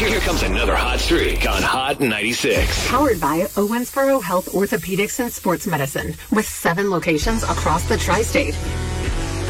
Here comes another hot streak on Hot 96. Powered by Owensboro Health Orthopedics and Sports Medicine with 7 locations across the tri-state.